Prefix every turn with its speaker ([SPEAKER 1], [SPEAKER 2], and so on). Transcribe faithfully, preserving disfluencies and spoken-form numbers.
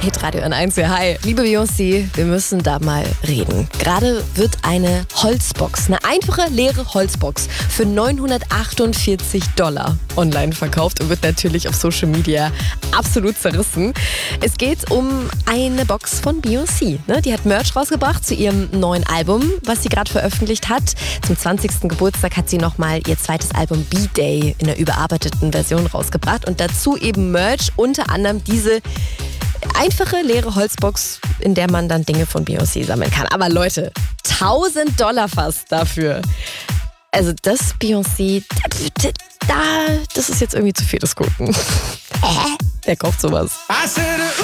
[SPEAKER 1] Hitradio N eins, ja, hi. Liebe Beyoncé, wir müssen da mal reden. Gerade wird eine Holzbox, eine einfache leere Holzbox für neunhundertachtundvierzig Dollar online verkauft und wird natürlich auf Social Media absolut zerrissen. Es geht um eine Box von Beyoncé. Ne? Die hat Merch rausgebracht zu ihrem neuen Album, was sie gerade veröffentlicht hat. Zum zwanzigsten Geburtstag hat sie nochmal ihr zweites Album B-Day in der überarbeiteten Version rausgebracht und dazu eben Merch, unter anderem diese einfache leere Holzbox, in der man dann Dinge von Beyoncé sammeln kann. Aber Leute, tausend Dollar fast dafür. Also das Beyoncé, da, das ist jetzt irgendwie zu viel des Guten. Wer kauft sowas?